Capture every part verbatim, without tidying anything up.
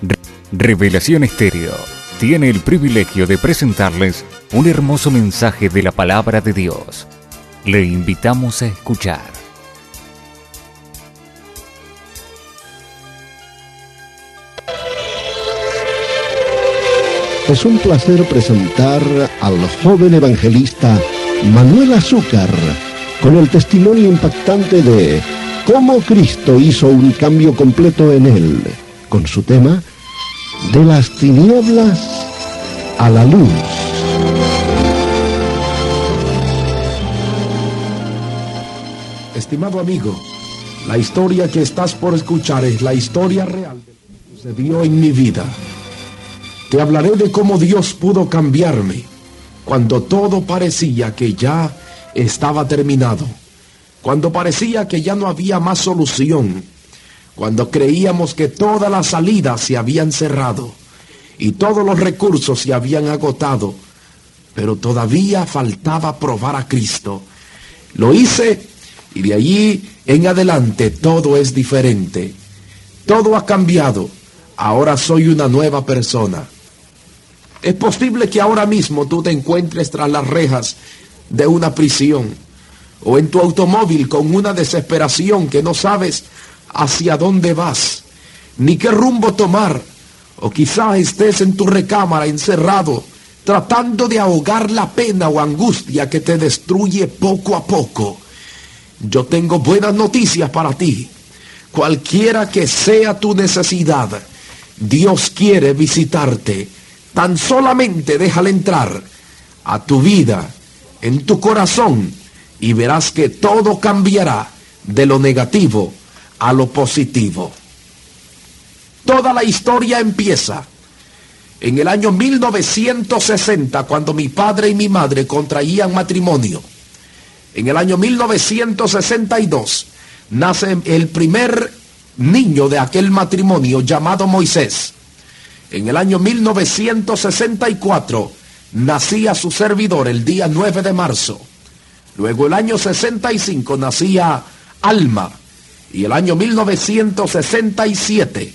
Re- Revelación Estéreo tiene el privilegio de presentarles un hermoso mensaje de la palabra de Dios. Le invitamos a escuchar. Es un placer presentar al joven evangelista Manuel Azúcar con el testimonio impactante de cómo Cristo hizo un cambio completo en él, con su tema De las tinieblas a la luz. Estimado amigo, la historia que estás por escuchar es la historia real de lo que sucedió en mi vida. Te hablaré de cómo Dios pudo cambiarme cuando todo parecía que ya estaba terminado, cuando parecía que ya no había más solución, cuando creíamos que todas las salidas se habían cerrado y todos los recursos se habían agotado, pero todavía faltaba probar a Cristo. Lo hice y de allí en adelante todo es diferente. Todo ha cambiado. Ahora soy una nueva persona. Es posible que ahora mismo tú te encuentres tras las rejas de una prisión o en tu automóvil con una desesperación que no sabes hacia dónde vas, ni qué rumbo tomar, o quizás estés en tu recámara encerrado, tratando de ahogar la pena o angustia que te destruye poco a poco. Yo tengo buenas noticias para ti. Cualquiera que sea tu necesidad, Dios quiere visitarte. Tan solamente déjale entrar a tu vida, en tu corazón, y verás que todo cambiará de lo negativo a lo positivo. Toda la historia empieza en el año mil novecientos sesenta, cuando mi padre y mi madre contraían matrimonio. En el año mil novecientos sesenta y dos nace el primer niño de aquel matrimonio, llamado Moisés. En el año mil novecientos sesenta y cuatro nacía su servidor el día nueve de marzo. Luego el año sesenta y cinco nacía Alma. Y el año mil novecientos sesenta y siete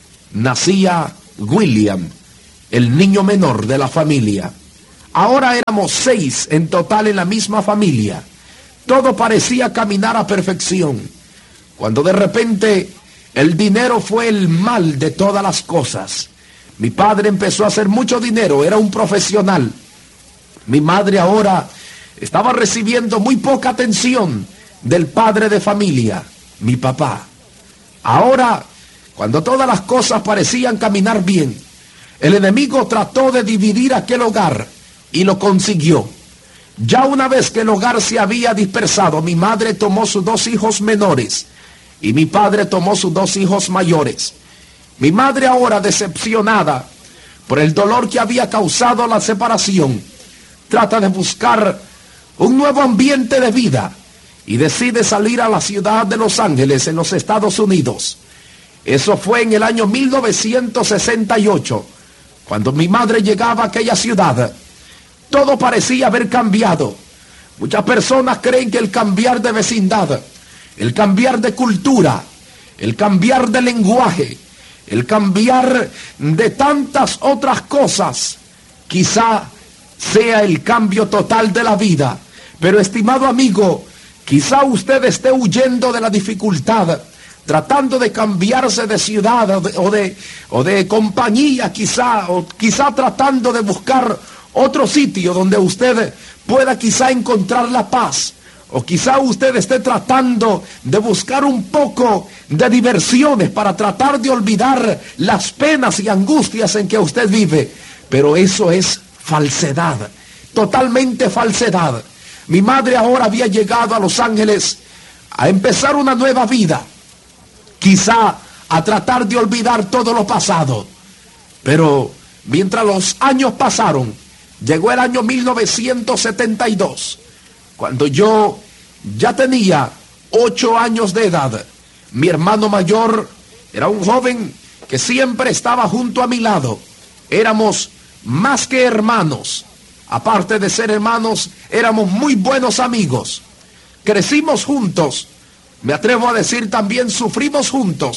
nacía William, el niño menor de la familia. Ahora éramos seis en total en la misma familia. Todo parecía caminar a perfección, cuando de repente el dinero fue el mal de todas las cosas. Mi padre empezó a hacer mucho dinero, era un profesional. Mi madre ahora estaba recibiendo muy poca atención del padre de familia, mi papá. Ahora, cuando todas las cosas parecían caminar bien, el enemigo trató de dividir aquel hogar y lo consiguió. Ya una vez que el hogar se había dispersado, mi madre tomó sus dos hijos menores y mi padre tomó sus dos hijos mayores. Mi madre, ahora decepcionada por el dolor que había causado la separación, trata de buscar un nuevo ambiente de vida y decide salir a la ciudad de Los Ángeles, en los Estados Unidos. Eso fue en el año mil novecientos sesenta y ocho, cuando mi madre llegaba a aquella ciudad. Todo parecía haber cambiado. Muchas personas creen que el cambiar de vecindad, el cambiar de cultura, el cambiar de lenguaje, el cambiar de tantas otras cosas, quizá sea el cambio total de la vida. Pero, estimado amigo, quizá usted esté huyendo de la dificultad, tratando de cambiarse de ciudad o de, o de, o de compañía, quizá, o quizá tratando de buscar otro sitio donde usted pueda quizá encontrar la paz. O quizá usted esté tratando de buscar un poco de diversiones para tratar de olvidar las penas y angustias en que usted vive. Pero eso es falsedad, totalmente falsedad. Mi madre ahora había llegado a Los Ángeles a empezar una nueva vida, quizá a tratar de olvidar todo lo pasado. Pero mientras los años pasaron, llegó el año mil novecientos setenta y dos, cuando yo ya tenía ocho años de edad. Mi hermano mayor era un joven que siempre estaba junto a mi lado. Éramos más que hermanos. Aparte de ser hermanos, éramos muy buenos amigos. Crecimos juntos. Me atrevo a decir también sufrimos juntos.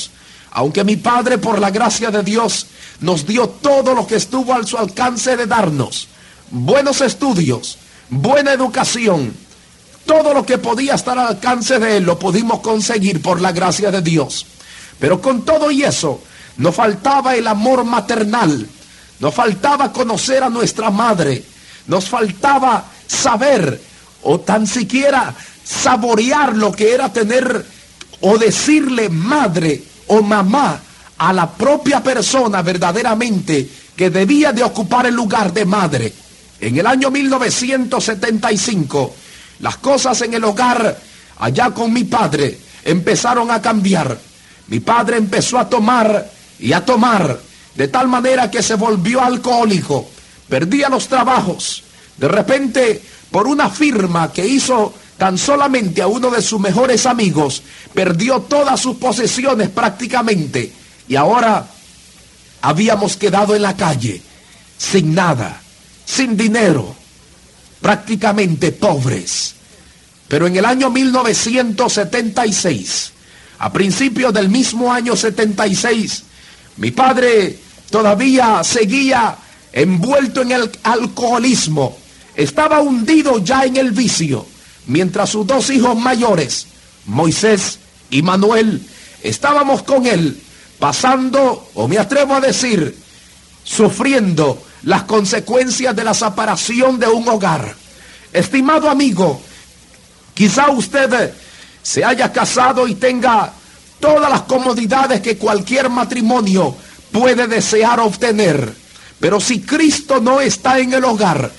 Aunque mi padre, por la gracia de Dios, nos dio todo lo que estuvo a su alcance de darnos. Buenos estudios, buena educación, todo lo que podía estar al alcance de él lo pudimos conseguir por la gracia de Dios. Pero con todo y eso, nos faltaba el amor maternal, nos faltaba conocer a nuestra madre, nos faltaba saber o tan siquiera saborear lo que era tener o decirle madre o mamá a la propia persona verdaderamente que debía de ocupar el lugar de madre. En el año mil novecientos setenta y cinco, las cosas en el hogar allá con mi padre empezaron a cambiar. Mi padre empezó a tomar y a tomar, de tal manera que se volvió alcohólico, perdía los trabajos. De repente, por una firma que hizo tan solamente a uno de sus mejores amigos, perdió todas sus posesiones prácticamente. Y ahora habíamos quedado en la calle, sin nada, sin dinero, prácticamente pobres. Pero en el año mil novecientos setenta y seis, a principios del mismo año setenta y seis, mi padre todavía seguía envuelto en el alcoholismo, estaba hundido ya en el vicio, mientras sus dos hijos mayores, Moisés y Manuel, estábamos con él, pasando, o me atrevo a decir, sufriendo las consecuencias de la separación de un hogar. Estimado amigo, quizá usted se haya casado y tenga todas las comodidades que cualquier matrimonio puede desear obtener, pero si Cristo no está en el hogar,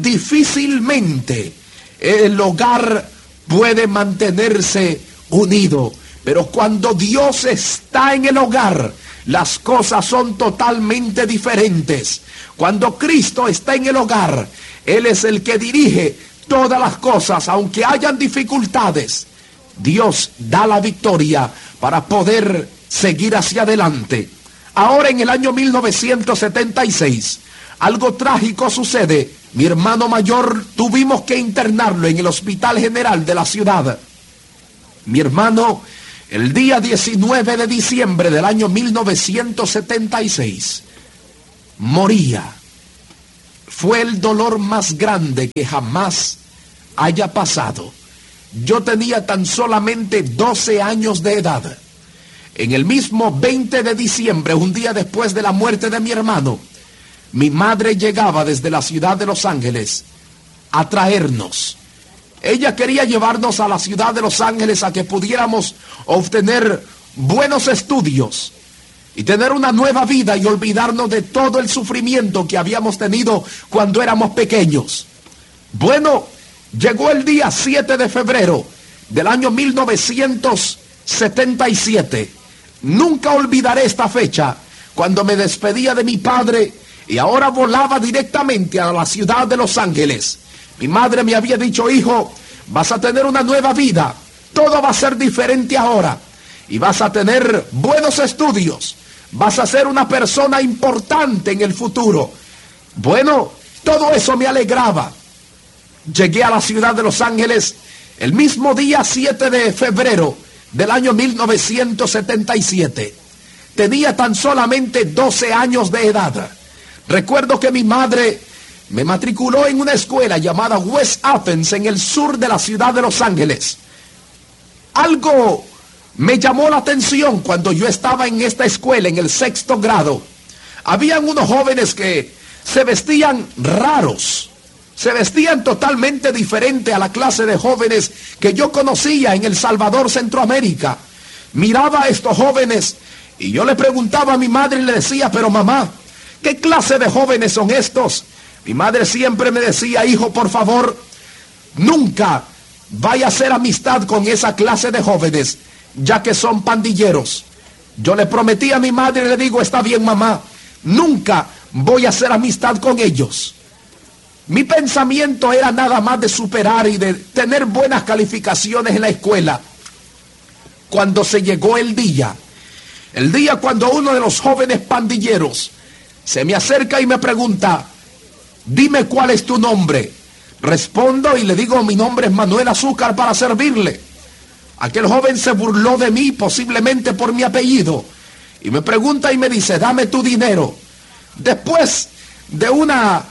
difícilmente el hogar puede mantenerse unido. Pero cuando Dios está en el hogar, las cosas son totalmente diferentes. Cuando Cristo está en el hogar, Él es el que dirige todas las cosas. Aunque hayan dificultades, Dios da la victoria para poder seguir hacia adelante. Ahora, en el año mil novecientos setenta y seis, algo trágico sucede. Mi hermano mayor tuvimos que internarlo en el Hospital General de la ciudad. Mi hermano, el día diecinueve de diciembre del año mil novecientos setenta y seis, moría. Fue el dolor más grande que jamás haya pasado. Yo tenía tan solamente doce años de edad. En el mismo veinte de diciembre, un día después de la muerte de mi hermano, mi madre llegaba desde la ciudad de Los Ángeles a traernos. Ella quería llevarnos a la ciudad de Los Ángeles a que pudiéramos obtener buenos estudios y tener una nueva vida y olvidarnos de todo el sufrimiento que habíamos tenido cuando éramos pequeños. Bueno, llegó el día siete de febrero del año mil novecientos setenta y siete. Nunca olvidaré esta fecha, cuando me despedía de mi padre y ahora volaba directamente a la ciudad de Los Ángeles. Mi madre me había dicho: hijo, vas a tener una nueva vida, todo va a ser diferente ahora, y vas a tener buenos estudios, vas a ser una persona importante en el futuro. Bueno, todo eso me alegraba. Llegué a la ciudad de Los Ángeles el mismo día siete de febrero del año mil novecientos setenta y siete. Tenía tan solamente doce años de edad. Recuerdo que mi madre me matriculó en una escuela llamada West Athens, en el sur de la ciudad de Los Ángeles. Algo me llamó la atención cuando yo estaba en esta escuela, en el sexto grado. Habían unos jóvenes que se vestían raros, se vestían totalmente diferente a la clase de jóvenes que yo conocía en El Salvador, Centroamérica. Miraba a estos jóvenes y yo le preguntaba a mi madre y le decía: pero mamá, ¿qué clase de jóvenes son estos? Mi madre siempre me decía: hijo, por favor, nunca vaya a hacer amistad con esa clase de jóvenes, ya que son pandilleros. Yo le prometí a mi madre y le digo: está bien, mamá, nunca voy a hacer amistad con ellos. Mi pensamiento era nada más de superar y de tener buenas calificaciones en la escuela. Cuando se llegó el día, el día cuando uno de los jóvenes pandilleros se me acerca y me pregunta: dime cuál es tu nombre. Respondo y le digo: mi nombre es Manuel Azúcar, para servirle. Aquel joven se burló de mí, posiblemente por mi apellido, y me pregunta y me dice, dame tu dinero. Después de unas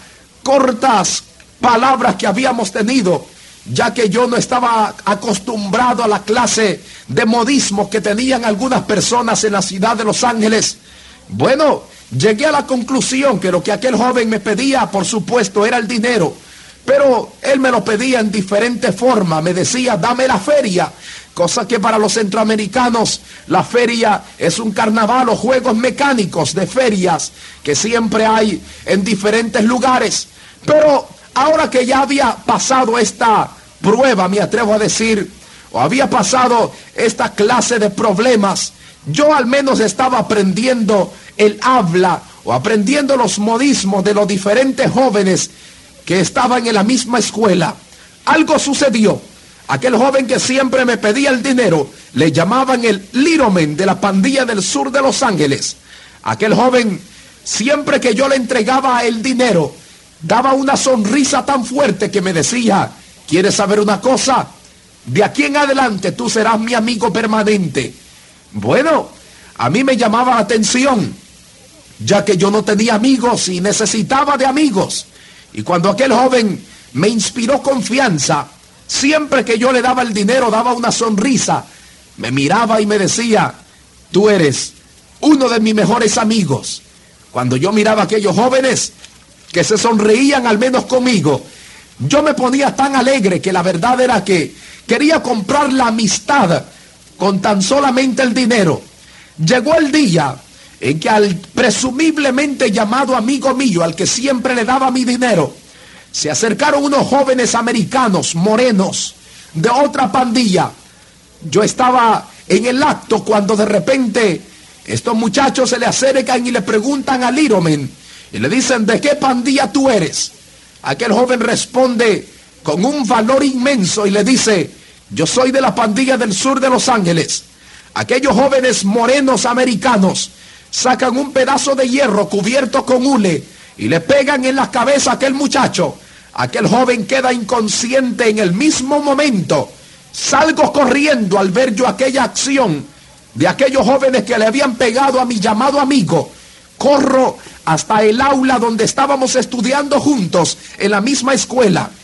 cortas palabras que habíamos tenido, ya que yo no estaba acostumbrado a la clase de modismo que tenían algunas personas en la ciudad de Los Ángeles, bueno, llegué a la conclusión que lo que aquel joven me pedía, por supuesto, era el dinero, pero él me lo pedía en diferente forma. Me decía, dame la feria, cosa que para los centroamericanos la feria es un carnaval o juegos mecánicos de ferias que siempre hay en diferentes lugares. Pero ahora que ya había pasado esta prueba, me atrevo a decir, o había pasado esta clase de problemas, yo al menos estaba aprendiendo el habla o aprendiendo los modismos de los diferentes jóvenes que estaban en la misma escuela. Algo sucedió. Aquel joven que siempre me pedía el dinero, le llamaban el Little Man de la pandilla del sur de Los Ángeles. Aquel joven, siempre que yo le entregaba el dinero, daba una sonrisa tan fuerte que me decía, ¿quieres saber una cosa? De aquí en adelante tú serás mi amigo permanente. Bueno, a mí me llamaba la atención, ya que yo no tenía amigos y necesitaba de amigos. Y cuando aquel joven me inspiró confianza, siempre que yo le daba el dinero, daba una sonrisa, me miraba y me decía, tú eres uno de mis mejores amigos. Cuando yo miraba a aquellos jóvenes que se sonreían al menos conmigo, yo me ponía tan alegre que la verdad era que quería comprar la amistad con tan solamente el dinero. Llegó el día en que al presumiblemente llamado amigo mío, al que siempre le daba mi dinero, se acercaron unos jóvenes americanos morenos de otra pandilla. Yo estaba en el acto cuando de repente estos muchachos se le acercan y le preguntan a Little Man y le dicen, ¿de qué pandilla tú eres? Aquel joven responde con un valor inmenso y le dice, yo soy de la pandilla del sur de Los Ángeles. Aquellos jóvenes morenos americanos sacan un pedazo de hierro cubierto con hule y le pegan en la cabeza a aquel muchacho. Aquel joven queda inconsciente en el mismo momento. Salgo corriendo al ver yo aquella acción de aquellos jóvenes que le habían pegado a mi llamado amigo. Corro hasta el aula donde estábamos estudiando juntos en la misma escuela.